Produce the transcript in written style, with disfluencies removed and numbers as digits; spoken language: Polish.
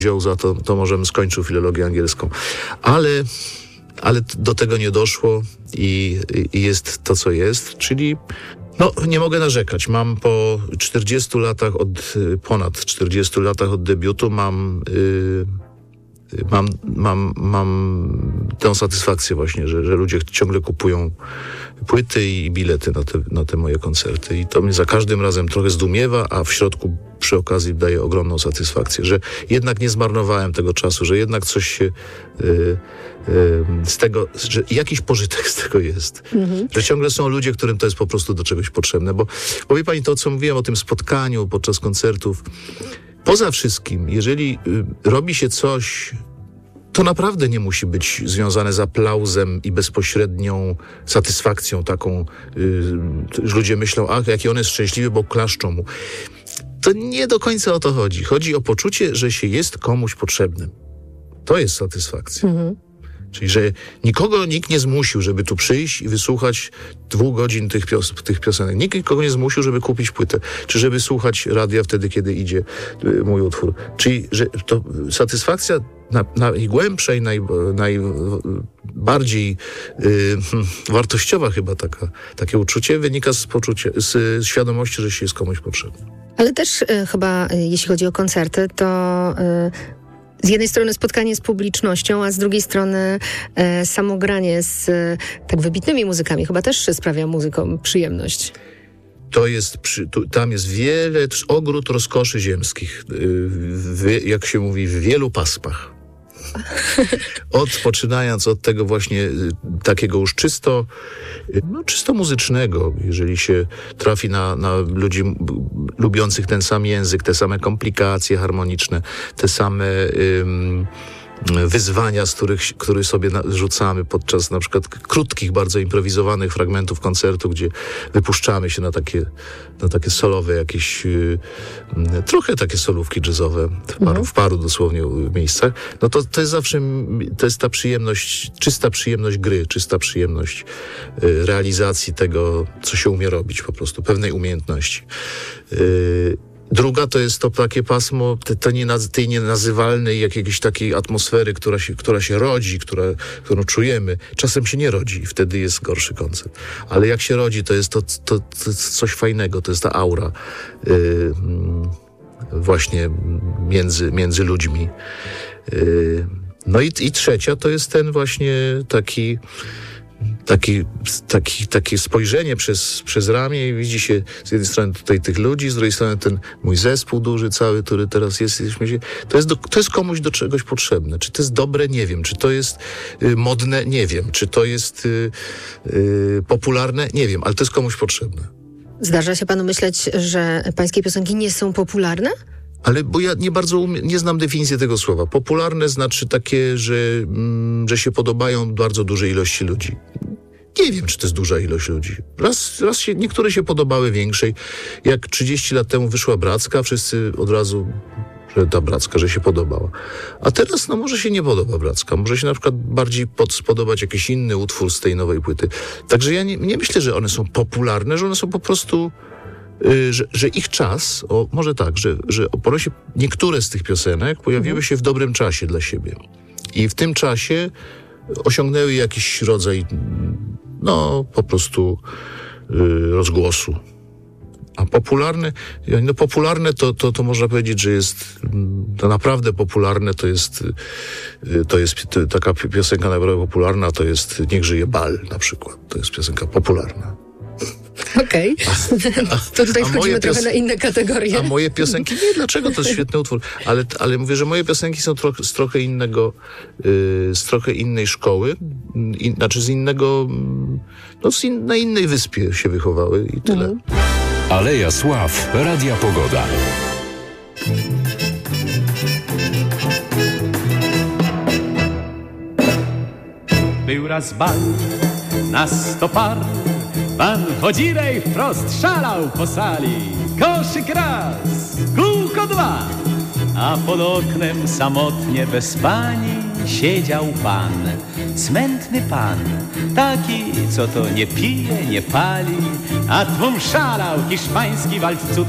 wziął za to, to możemy skończył filologię angielską. Ale do tego nie doszło i jest to, co jest, czyli nie mogę narzekać. Mam po 40 latach, ponad 40 latach od debiutu, mam tę satysfakcję właśnie, że ludzie ciągle kupują płyty i bilety na te moje koncerty. I to mnie za każdym razem trochę zdumiewa, a w środku przy okazji daje ogromną satysfakcję, że jednak nie zmarnowałem tego czasu, że jednak coś się z tego, że jakiś pożytek z tego jest. Że ciągle są ludzie, którym to jest po prostu do czegoś potrzebne. Bo wie pani to, co mówiłem o tym spotkaniu podczas koncertów, poza wszystkim, jeżeli robi się coś, to naprawdę nie musi być związane z aplauzem i bezpośrednią satysfakcją taką, że ludzie myślą, jaki on jest szczęśliwy, bo klaszczą mu. To nie do końca o to chodzi. Chodzi o poczucie, że się jest komuś potrzebnym. To jest satysfakcja. Czyli, że nikt nie zmusił, żeby tu przyjść i wysłuchać 2 godzin tych piosenek. Nikt nikogo nie zmusił, żeby kupić płytę, czy żeby słuchać radia wtedy, kiedy idzie mój utwór. Czyli, że to satysfakcja najgłębsza i najbardziej wartościowa chyba takie uczucie wynika z świadomości, że się jest komuś potrzebny. Ale też chyba, jeśli chodzi o koncerty, to z jednej strony spotkanie z publicznością, a z drugiej strony samo granie z tak wybitnymi muzykami chyba też sprawia muzykom przyjemność. Tam jest ogród rozkoszy ziemskich, jak się mówi, w wielu pasmach. Poczynając od tego właśnie takiego już czysto muzycznego, jeżeli się trafi na ludzi lubiących ten sam język, te same komplikacje harmoniczne, te same wyzwania, które sobie rzucamy podczas na przykład krótkich, bardzo improwizowanych fragmentów koncertu, gdzie wypuszczamy się na takie solowe jakieś, trochę takie solówki jazzowe w paru dosłownie miejscach, to jest zawsze, to jest ta przyjemność, czysta przyjemność gry, czysta przyjemność realizacji tego, co się umie robić po prostu, pewnej umiejętności. Druga to jest to takie pasmo tej nienazywalnej jakiejś takiej atmosfery, która się rodzi, którą czujemy. Czasem się nie rodzi i wtedy jest gorszy koncert. Ale jak się rodzi, to jest to coś fajnego, to jest ta aura właśnie między ludźmi. I trzecia to jest ten właśnie takie spojrzenie przez ramię i widzi się z jednej strony tutaj tych ludzi, z drugiej strony ten mój zespół duży cały, który teraz jest. To jest komuś do czegoś potrzebne. Czy to jest dobre? Nie wiem. Czy to jest modne? Nie wiem. Czy to jest popularne? Nie wiem, ale to jest komuś potrzebne. Zdarza się panu myśleć, że pańskie piosenki nie są popularne? Ale bo ja nie znam definicji tego słowa. Popularne znaczy takie, że się podobają bardzo dużej ilości ludzi. Nie wiem, czy to jest duża ilość ludzi. Raz niektóre się podobały większej. Jak 30 lat temu wyszła Bracka, wszyscy od razu, że ta Bracka, że się podobała. A teraz, może się nie podoba Bracka. Może się na przykład bardziej spodobać jakiś inny utwór z tej nowej płyty. Także ja nie myślę, że one są popularne, że one są po prostu... Że ich czas, może tak, że niektóre z tych piosenek pojawiły się w dobrym czasie dla siebie. I w tym czasie osiągnęły jakiś rodzaj, po prostu rozgłosu. A popularne to można powiedzieć, że jest to naprawdę popularne, to jest taka piosenka naprawdę popularna, to jest Niech żyje bal na przykład. To jest piosenka popularna. Okej. To tutaj wchodzimy trochę na inne kategorie. A moje piosenki, nie, dlaczego? To jest świetny utwór. Ale mówię, że moje piosenki są z trochę innego, z trochę innej szkoły, znaczy z innego, na innej wyspie się wychowały i tyle. Aleja Sław, Radia Pogoda. Był raz bal na 100 par. Pan Chodzirej wprost szalał po sali. Koszyk raz, kółko dwa, a pod oknem samotnie bez pani siedział pan. Smętny pan, taki, co to nie pije, nie pali, a tłum szalał hiszpański walc cud